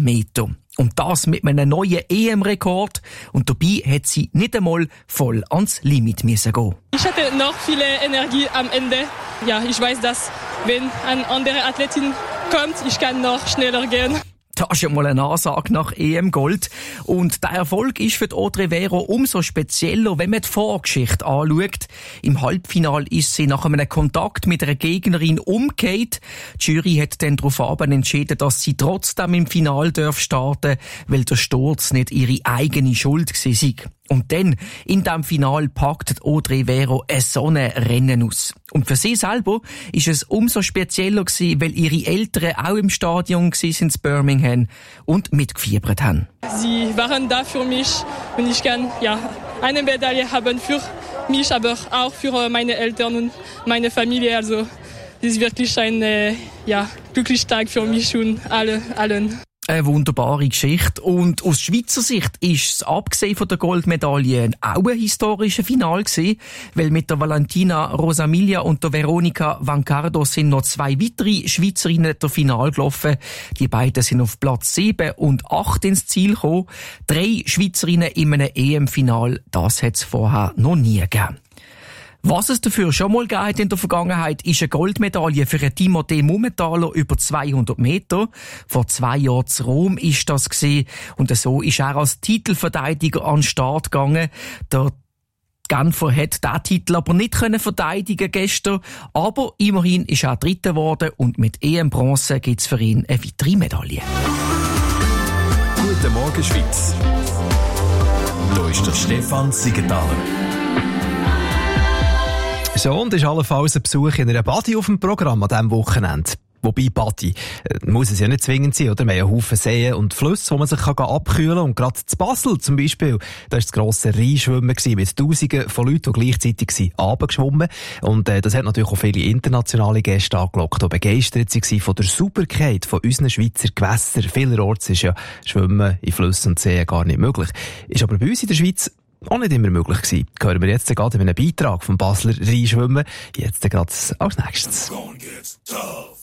Meter. Und das mit einem neuen EM-Rekord. Und dabei hat sie nicht einmal voll ans Limit müssen gehen. Ich hatte noch viel Energie am Ende. Ja, ich weiß, dass wenn eine andere Athletin kommt, ich kann noch schneller gehen. Das ist ja mal eine Ansage nach EM-Gold. Und der Erfolg ist für die Audrey Vero umso spezieller, wenn man die Vorgeschichte anschaut. Im Halbfinale ist sie nach einem Kontakt mit einer Gegnerin umgekehrt. Die Jury hat dann daraufhin entschieden, dass sie trotzdem im Finale starten darf, weil der Sturz nicht ihre eigene Schuld war. Und dann, in diesem Finale, packt Audrey Vero so ein Rennen aus. Und für sie selber ist es umso spezieller gewesen, weil ihre Eltern auch im Stadion waren in Birmingham und mitgefiebert haben. Sie waren da für mich und ich kann eine Medaille haben für mich, aber auch für meine Eltern und meine Familie. Also, es ist wirklich ein glücklicher Tag für mich und allen. Eine wunderbare Geschichte. Und aus Schweizer Sicht ist es, abgesehen von der Goldmedaille, auch ein historisches Finale gewesen, weil mit der Valentina Rosamilia und der Veronika Vancardo sind noch 2 weitere Schweizerinnen der Finale gelaufen. Die beiden sind auf Platz 7 und 8 ins Ziel gekommen. 3 Schweizerinnen in einem EM-Finale, das hat es vorher noch nie gegeben. Was es dafür schon mal gegeben in der Vergangenheit, ist eine Goldmedaille für Timothée Mumenthaler über 200 Meter. Vor 2 Jahren zu Rom ist das gewesen. Und so ist er als Titelverteidiger an den Start gegangen. Der Genfer hat diesen Titel aber nicht verteidigen gestern. Aber immerhin ist er Dritter geworden und mit EM-Bronze gibt es für ihn eine weitere Medaille. Guten Morgen, Schweiz. Hier ist der Stefan Siegenthaler. So, und ist allenfalls ein Besuch in einer Badi auf dem Programm an diesem Wochenende. Wobei Badi muss es ja nicht zwingend sein, oder? Wir haben ja Haufen Seen und Flüsse, wo man sich abkühlen kann. Und gerade zu Basel zum Beispiel, da war das grosse Rheinschwimmen mit Tausenden von Leuten, die gleichzeitig runtergeschwommen sind. Und das hat natürlich auch viele internationale Gäste angelockt, die begeistert waren von der Sauberkeit von unseren Schweizer Gewässern. Vielerorts ist ja Schwimmen in Flüssen und Seen gar nicht möglich. Ist aber bei uns in der Schweiz auch nicht immer möglich gewesen. Hören wir jetzt gerade in einem Beitrag vom Basler Rheinschwimmen. Jetzt gerade als nächstes.